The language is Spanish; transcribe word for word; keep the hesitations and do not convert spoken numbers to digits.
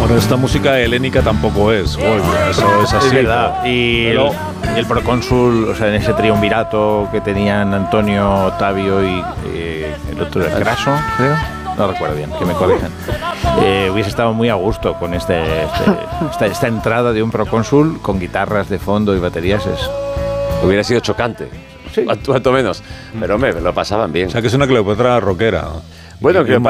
Bueno, esta música helénica tampoco es, Goy, eso es así. Es verdad. Y Pero, el, el procónsul, o sea, en ese triunvirato que tenían Antonio, Ottavio y eh, el otro era Craso, creo. No recuerdo bien, que me corrijan. Eh, hubiese estado muy a gusto con este, este, esta, esta entrada de un procónsul con guitarras de fondo y baterías. Es... Hubiera sido chocante, sí. cuanto, cuanto menos. Pero hombre, lo pasaban bien. O sea, que es una Cleopatra rockera. Bueno, que